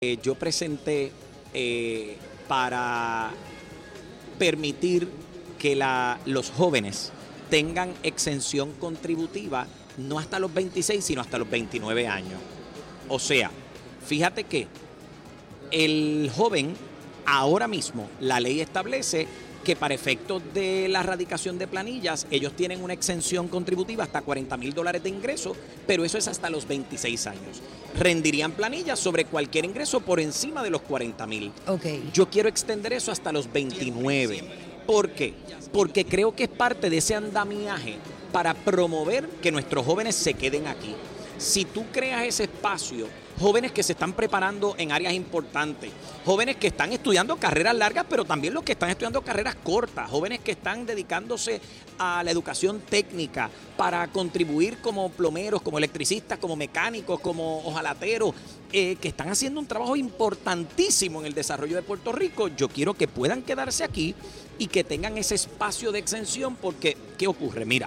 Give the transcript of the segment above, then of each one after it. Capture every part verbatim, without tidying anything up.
Eh, yo presenté eh, para permitir que la, los jóvenes tengan exención contributiva no hasta los veintiséis, sino hasta los veintinueve años. O sea, fíjate que el joven, ahora mismo, la ley establece que para efectos de la erradicación de planillas, ellos tienen una exención contributiva hasta cuarenta mil dólares de ingreso, pero eso es hasta los veintiséis años. Rendirían planillas sobre cualquier ingreso por encima de los cuarenta mil. Okay. Yo quiero extender eso hasta los veintinueve. ¿Por qué? Porque creo que es parte de ese andamiaje para promover que nuestros jóvenes se queden aquí. Si tú creas ese espacio, jóvenes que se están preparando en áreas importantes, jóvenes que están estudiando carreras largas, pero también los que están estudiando carreras cortas, jóvenes que están dedicándose a la educación técnica para contribuir como plomeros, como electricistas, como mecánicos, como hojalateros, eh, que están haciendo un trabajo importantísimo en el desarrollo de Puerto Rico. Yo quiero que puedan quedarse aquí y que tengan ese espacio de exención, porque ¿qué ocurre? Mira,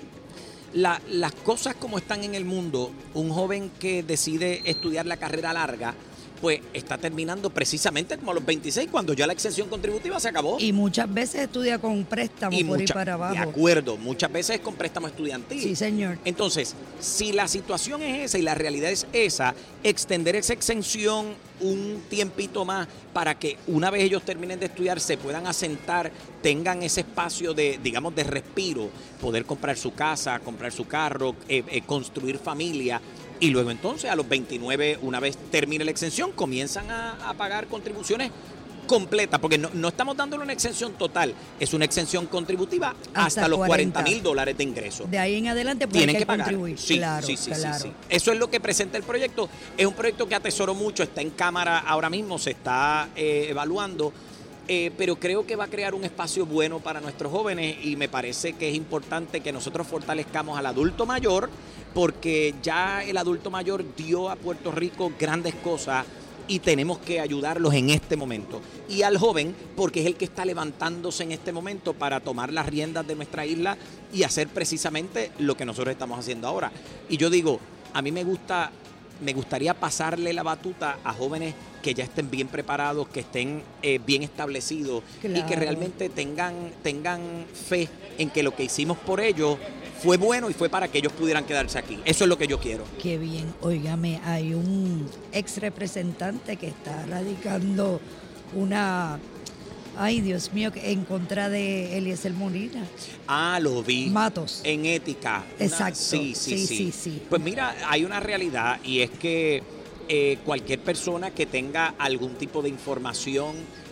La, las cosas como están en el mundo, un joven que decide estudiar la carrera larga, pues está terminando precisamente como a los veintiséis, cuando ya la exención contributiva se acabó. Y muchas veces estudia con préstamo Y por mucha- ir para abajo. De acuerdo, muchas veces con préstamo estudiantil. Sí, señor. Entonces, si la situación es esa y la realidad es esa, extender esa exención un tiempito más para que una vez ellos terminen de estudiar se puedan asentar, tengan ese espacio de, digamos, de respiro, poder comprar su casa, comprar su carro, eh, eh, construir familia. Y luego entonces a los veintinueve, una vez termine la exención, comienzan a, a pagar contribuciones completas, porque no, no estamos dándole una exención total, es una exención contributiva hasta, Hasta los cuarenta cuarenta mil dólares de ingreso. De ahí en adelante pues, Tienen hay que que pagar. contribuir. Sí, claro, sí, sí, claro. sí, sí. Eso es lo que presenta el proyecto. Es un proyecto que atesoro mucho, está en Cámara ahora mismo, se está eh, evaluando. Eh, pero creo que va a crear un espacio bueno para nuestros jóvenes y me parece que es importante que nosotros fortalezcamos al adulto mayor, porque ya el adulto mayor dio a Puerto Rico grandes cosas y tenemos que ayudarlos en este momento. Y al joven, porque es el que está levantándose en este momento para tomar las riendas de nuestra isla y hacer precisamente lo que nosotros estamos haciendo ahora. Y yo digo, a mí me gusta... Me gustaría pasarle la batuta a jóvenes que ya estén bien preparados, que estén eh, bien establecidos Claro. y que realmente tengan, tengan fe en que lo que hicimos por ellos fue bueno y fue para que ellos pudieran quedarse aquí. Eso es lo que yo quiero. Qué bien. Óigame, hay un ex representante que está radicando una... Ay, Dios mío, que en contra de Eliezer Molina. Ah, lo vi. Matos. En ética. Una- Exacto. Sí, sí, Sí, sí, sí, sí. Pues mira, hay una realidad y es que eh, cualquier persona que tenga algún tipo de información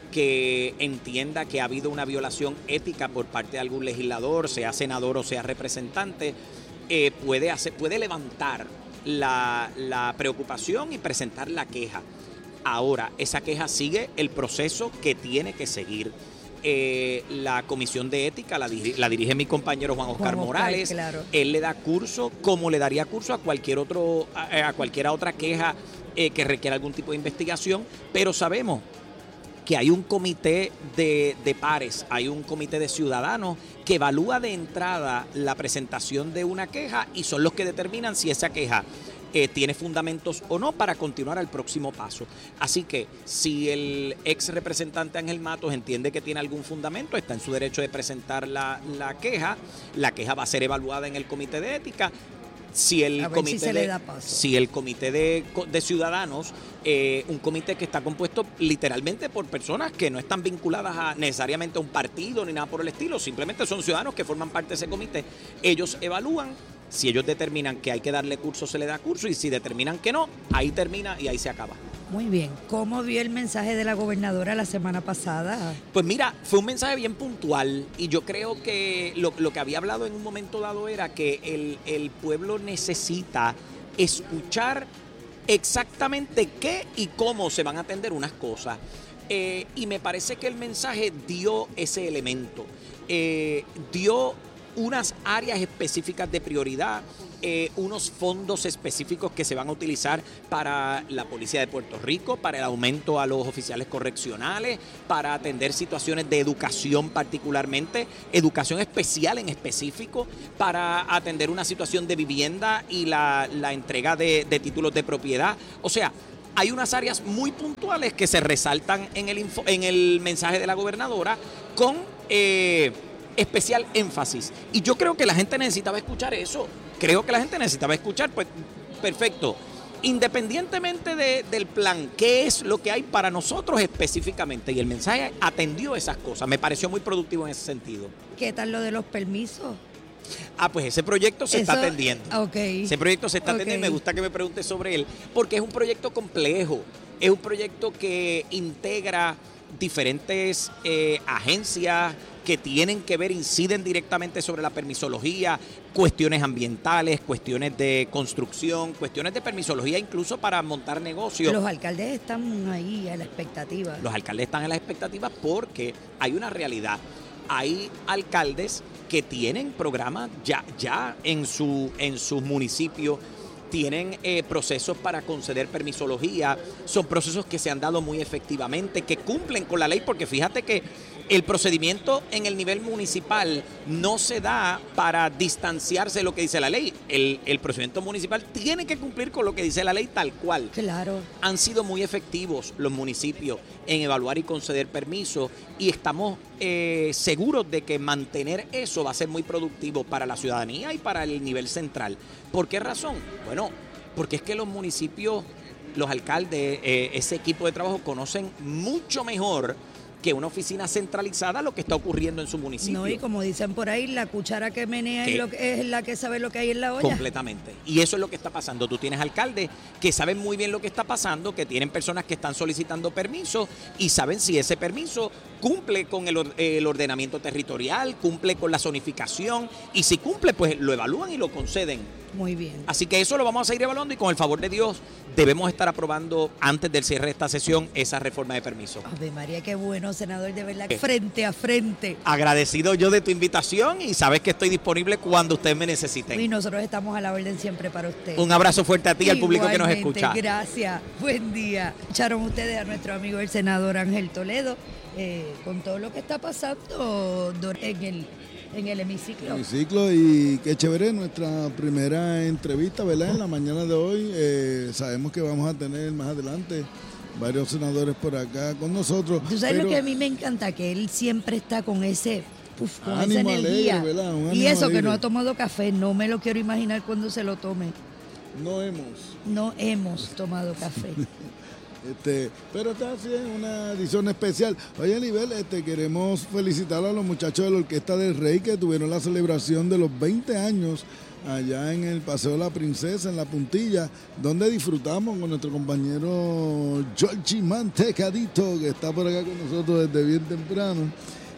que entienda que ha habido una violación ética por parte de algún legislador, sea senador o sea representante, eh, puede, hacer, puede levantar la, la preocupación y presentar la queja. Ahora, esa queja sigue el proceso que tiene que seguir. Eh, la comisión de ética la, diri- la dirige mi compañero Juan Oscar Juan Oscar, Morales. claro. Él le da curso como le daría curso a cualquier otro, a, a cualquier otra queja eh, que requiera algún tipo de investigación, pero sabemos que hay un comité de, de pares, hay un comité de ciudadanos que evalúa de entrada la presentación de una queja y son los que determinan si esa queja eh, tiene fundamentos o no para continuar al próximo paso. Así que si el ex representante Ángel Matos entiende que tiene algún fundamento, está en su derecho de presentar la, la queja. La queja va a ser evaluada en el comité de ética. Si el A ver comité si se de, le da paso. si el comité de, de ciudadanos, eh, un comité que está compuesto literalmente por personas que no están vinculadas a, necesariamente a un partido ni nada por el estilo, simplemente son ciudadanos que forman parte de ese comité, ellos evalúan. Si ellos determinan que hay que darle curso, se le da curso, y si determinan que no, ahí termina y ahí se acaba. Muy bien. ¿Cómo vio el mensaje de la gobernadora la semana pasada? Pues mira, fue un mensaje bien puntual y yo creo que lo, lo que había hablado en un momento dado era que el, el pueblo necesita escuchar exactamente qué y cómo se van a atender unas cosas. Eh, y me parece que el mensaje dio ese elemento, eh, dio unas áreas específicas de prioridad, eh, unos fondos específicos que se van a utilizar para la Policía de Puerto Rico, para el aumento a los oficiales correccionales, para atender situaciones de educación particularmente, educación especial en específico, para atender una situación de vivienda y la, la entrega de, de títulos de propiedad. O sea, hay unas áreas muy puntuales que se resaltan en el, info, en el mensaje de la gobernadora con eh, especial énfasis. Y yo creo que la gente necesitaba escuchar eso. Creo que la gente necesitaba escuchar, pues, perfecto. Independientemente de, del plan, ¿qué es lo que hay para nosotros específicamente? Y el mensaje atendió esas cosas. Me pareció muy productivo en ese sentido. ¿Qué tal lo de los permisos? Ah, pues ese proyecto se Eso, está atendiendo. Okay. Ese proyecto se está Okay. atendiendo. Me gusta que me preguntes sobre él, porque es un proyecto complejo. Es un proyecto que integra diferentes eh, agencias que tienen que ver, inciden directamente sobre la permisología, cuestiones ambientales, cuestiones de construcción, cuestiones de permisología incluso para montar negocios. Los alcaldes están ahí a la expectativa. Los alcaldes están en las expectativas porque hay una realidad. Hay alcaldes que tienen programas ya, ya en su en sus municipios, tienen eh, procesos para conceder permisología, son procesos que se han dado muy efectivamente, que cumplen con la ley, porque fíjate que el procedimiento en el nivel municipal no se da para distanciarse de lo que dice la ley. El, el procedimiento municipal tiene que cumplir con lo que dice la ley tal cual. Claro. Han sido muy efectivos los municipios en evaluar y conceder permisos y estamos eh, seguros de que mantener eso va a ser muy productivo para la ciudadanía y para el nivel central. ¿Por qué razón? Bueno, porque es que los municipios, los alcaldes, eh, ese equipo de trabajo conocen mucho mejor que una oficina centralizada lo que está ocurriendo en su municipio. No, y como dicen por ahí, la cuchara que menea es, lo que, es la que sabe lo que hay en la olla. Completamente. Y eso es lo que está pasando. Tú tienes alcaldes que saben muy bien lo que está pasando, que tienen personas que están solicitando permiso y saben si ese permiso cumple con el, el ordenamiento territorial, cumple con la zonificación y si cumple, pues lo evalúan y lo conceden. Muy bien. Así que eso lo vamos a seguir evaluando y con el favor de Dios debemos estar aprobando antes del cierre de esta sesión esa reforma de permiso. Ave María, qué bueno, senador, de verdad, frente a frente. Agradecido yo de tu invitación y sabes que estoy disponible cuando ustedes me necesiten. Y nosotros estamos a la orden siempre para usted. Un abrazo fuerte a ti y al público que nos Igualmente, escucha. Gracias, buen día. Escucharon ustedes a nuestro amigo el senador Ángel Toledo eh, con todo lo que está pasando en el en el hemiciclo. Hemiciclo, y qué chévere nuestra primera entrevista, ¿verdad? En la mañana de hoy. Eh, sabemos que vamos a tener más adelante varios senadores por acá con nosotros. Tú sabes pero... lo que a mí me encanta, que él siempre está con ese, uf, con ánimo esa energía. alegre, ¿verdad? Un Y ánimo eso alegre. que no ha tomado café, no me lo quiero imaginar cuando se lo tome. No hemos. No hemos tomado café. Este, pero esta sí es una edición especial. Oye, Nivel, este, queremos felicitar a los muchachos de la Orquesta del Rey que tuvieron la celebración de los veinte años allá en el Paseo de la Princesa, en La Puntilla, donde disfrutamos con nuestro compañero Georgie Mantecadito, que está por acá con nosotros desde bien temprano.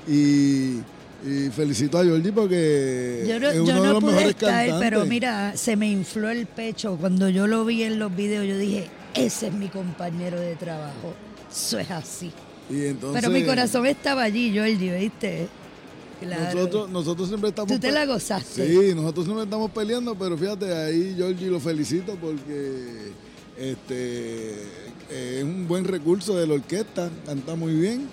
Y, y felicito a Georgie porque Yo no, es uno yo de no los pude mejores estar, cantantes. pero mira, se me infló el pecho. Cuando yo lo vi en los videos, yo dije, ese es mi compañero de trabajo. Eso es así. Y entonces, Pero mi corazón estaba allí, Georgie, ¿viste? Claro. Nosotros, nosotros siempre estamos... ¿Tú te la gozaste? Sí, nosotros siempre estamos peleando, pero fíjate, ahí Georgie lo felicito porque este es un buen recurso de la orquesta, canta muy bien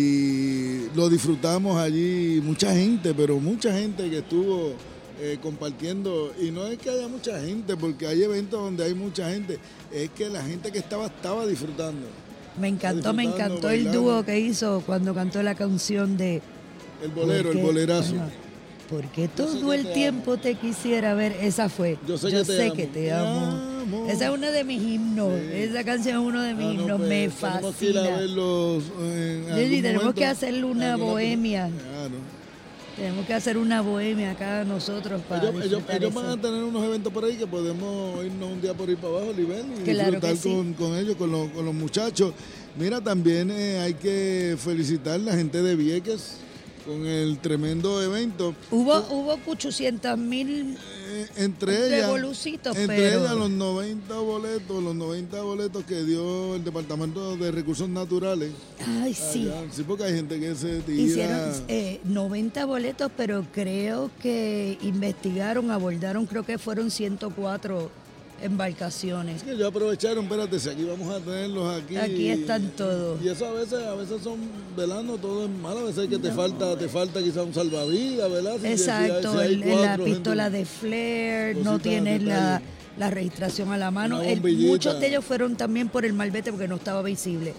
y lo disfrutamos allí, mucha gente, pero mucha gente que estuvo eh, compartiendo, y no es que haya mucha gente, porque hay eventos donde hay mucha gente, es que la gente que estaba, estaba disfrutando. Me encantó, me Disfrutando, encantó el bailando. dúo que hizo cuando cantó la canción de... El bolero, el Porque- bolerazo. ajá, Porque sé todo que el te tiempo te quisiera ver. Esa fue. Yo sé que te amo. que te Te amo. amo. Esa es uno de mis himnos. Sí. Esa canción es uno de mis Ah, no, himnos. pues, Me tenemos que ir a fascina. verlos en Gigi, algún tenemos momento. que hacerle una Alguna- bohemia. Claro. Tenemos que hacer una bohemia acá nosotros para Ellos, ellos, disfrutar ellos eso. van a tener unos eventos por ahí que podemos irnos un día por ahí para abajo, Libel, y Claro disfrutar que sí. con, con ellos, con los, con los muchachos. Mira, también eh, hay que felicitar a la gente de Vieques con el tremendo evento. Hubo, hubo ochocientos mil. Eh, entre De ellas, bolucitos, entre pero- ellas los noventa boletos, los noventa boletos que dio el Departamento de Recursos Naturales. Ay, sí. Allá. Sí, porque hay gente que se tira. Hicieron eh, noventa boletos, pero creo que investigaron, abordaron, creo que fueron ciento cuatro embarcaciones. Es que ellos aprovecharon, espérate, si aquí vamos a tenerlos aquí. Aquí están todos. Y eso a veces, a veces son velando, todo es malo, a veces que te falta, te falta quizá un salvavidas, ¿verdad? Si- si hay- Exacto, si hay el- la cuatro, pistola gente- de flare, no cositas, tienes la, detalles. la registración a la mano. Una El- bombillita. muchos de ellos fueron también por el malvete porque no estaba visible.